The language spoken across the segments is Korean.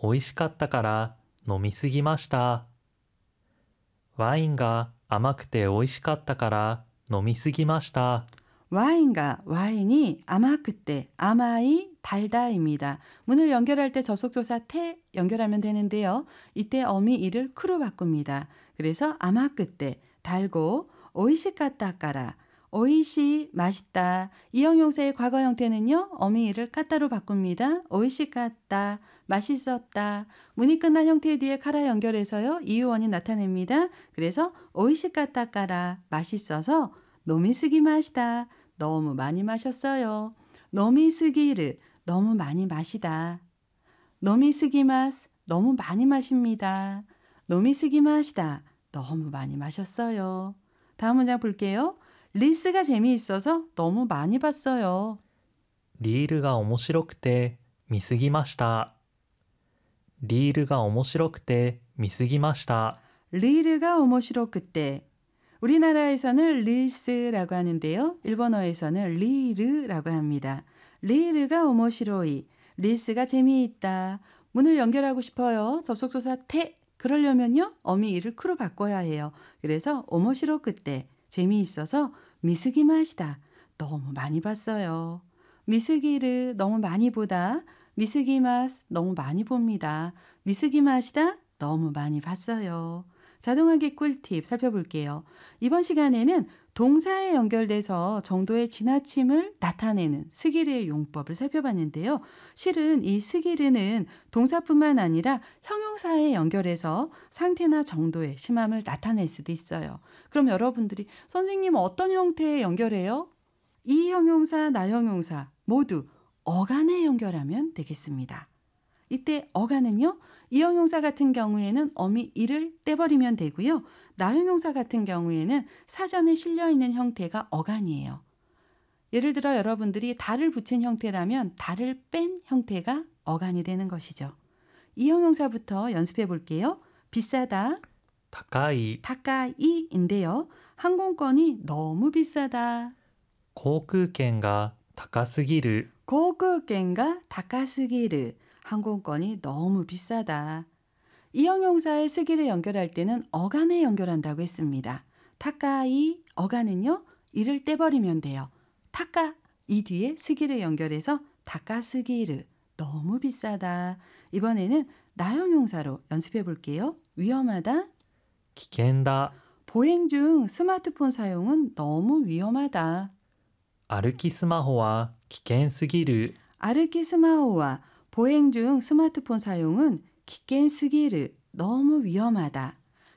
美味しかったから飲みすぎました。ワインが甘くて美味しかったから飲みすぎました。 와인이 아마그때 아마이 달다입니다. 문을 연결할 때 접속조사 태 연결하면 되는데요. 이때 어미 이를 크로 바꿉니다. 그래서 아마그때 달고 오이시까따까라 오이시 맛있다. 이 형용사의 과거 형태는요. 어미 이를 까따로 바꿉니다. 오이시까따 맛있었다. 문이 끝난 형태 뒤에 카라 연결해서요. 이유원이 나타냅니다. 그래서 오이시까따까라 맛있어서 노미스기 마시다. 너무 많이 마셨어요. 노미스기르 너무 많이 마시다. 노미스기마스 너무 많이 마십니다. 노미스기마시다 너무 많이 마셨어요. 다음 문장 볼게요. 리스가 재미있어서 너무 많이 봤어요. リールが面白くて見すぎました。リールが面白くて見すぎました。 리르가 오모시로 그때 우리나라에서는 릴스라고 하는데요. 일본어에서는 리르라고 합니다. 리르가 오모시로이 릴스가 재미있다. 문을 연결하고 싶어요. 접속조사 태 그러려면요. 어미 이를 크로 바꿔야 해요. 그래서 오모시로 그때 재미있어서 미스기 마시다. 너무 많이 봤어요. 미스기를 너무 많이 보다. 미스기 마스 너무 많이 봅니다. 미스기 마시다. 너무 많이 봤어요. 자동하기 꿀팁 살펴볼게요. 이번 시간에는 동사에 연결돼서 정도의 지나침을 나타내는 스기르의 용법을 살펴봤는데요. 실은 이 스기르는 동사뿐만 아니라 형용사에 연결해서 상태나 정도의 심함을 나타낼 수도 있어요. 그럼 여러분들이 선생님 어떤 형태에 연결해요? 이 형용사, 나 형용사 모두 어간에 연결하면 되겠습니다. 이때 어간은요. 이 형용사 같은 경우에는 어미 이를 떼버리면 되고요. 나 형용사 같은 경우에는 사전에 실려있는 형태가 어간이에요. 예를 들어 여러분들이 다를 붙인 형태라면 다를 뺀 형태가 어간이 되는 것이죠. 이 형용사부터 연습해 볼게요. 비싸다, 高い、 타까이인데요. 항공권이 너무 비싸다. 航空券が高すぎる。 고급겐가 다카스기르 항공권이 너무 비싸다. 이 형용사의 스기를 연결할 때는 어간에 연결한다고 했습니다. 타카이 어간은요. 이를 떼버리면 돼요. 타카 이 뒤에 스기를 연결해서 다카스기르 너무 비싸다. 이번에는 나 형용사로 연습해 볼게요. 위험하다. 危険だ。 보행 중 스마트폰 사용은 너무 위험하다. 歩きスマホは危険すぎる。 아르키 스마호와 보행 중 스마트폰 사용은 기켄스기르 너무 위험하다.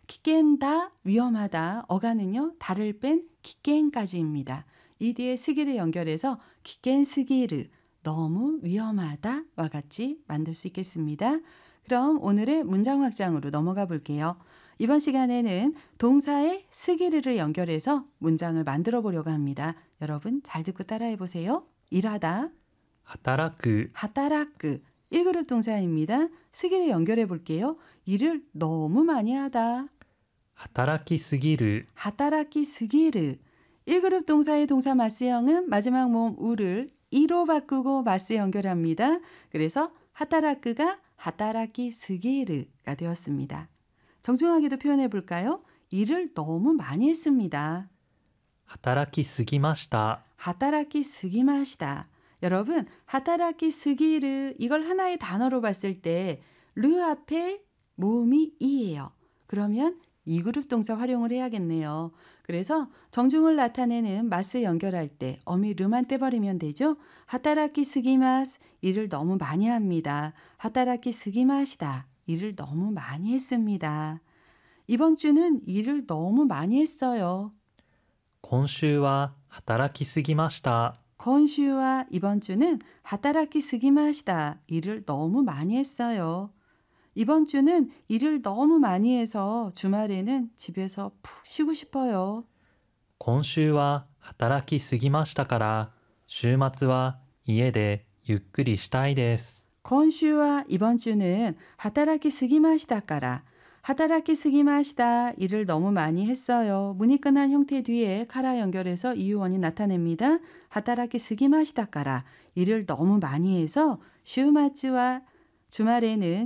기켄다 위험하다. 어간은요. 다를 뺀 기켄까지입니다. 이 뒤에 스기를 연결해서 기켄스기르 너무 위험하다와 같이 만들 수 있겠습니다. 그럼 오늘의 문장 확장으로 넘어가 볼게요. 이번 시간에는 동사의 스기르를 연결해서 문장을 만들어 보려고 합니다. 여러분 잘 듣고 따라해 보세요. 일하다, 働く、 하타라크 1그룹 동사입니다. 스기를 연결해 볼게요. 일을 너무 많이 하다. 働きすぎる。 하타라키 스기르 1그룹 동사의 동사 마스형은 마지막 모음 우를 이로 바꾸고 마스 연결합니다. 그래서 하타라크가 하타라키 스기르가 되었습니다. 정중하게도 표현해 볼까요? 일을 너무 많이 했습니다. 働きすぎました。 하타라키 스기마시다. 여러분 하타라키 스기르 이걸 하나의 단어로 봤을 때 르 앞에 모음이 이예요. 그러면 이 그룹 동사 활용을 해야겠네요. 그래서 정중을 나타내는 마스 연결할 때 어미 르만 떼버리면 되죠. 하타라키 스기마스 일을 너무 많이 합니다. 하타라키 스기마시다 일을 너무 많이 했습니다. 이번 주는 일을 너무 많이 했어요. 今週は働きすぎました。 今週와 이번 주는 하타라키 스기마시다 일을 너무 많이 했어요. 이번 주는 일을 너무 많이 해서 주말에는 집에서 푹 쉬고 싶어요. 今週は働きすぎましたから週末は家でゆっくりしたいです。 今週와 이번 주는 하타라키 스기마시다까라 하타라키 스기마시다 일을 너무 많이 했어요. 문이 끝난 형태 뒤에 카라 연결해서 이유원이 나타냅니다. 하타라키 스기마시다까라 일을 너무 많이 해서 슈마츠와 주말에는